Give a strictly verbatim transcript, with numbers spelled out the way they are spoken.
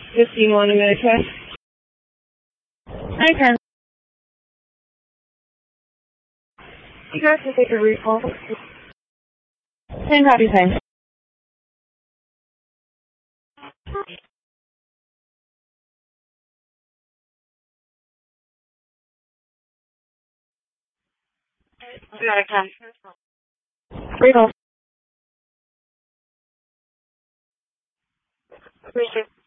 fifteen one America. Hi, ten. You guys can take a recall. ten copy, ten. America. Recall. Appreciate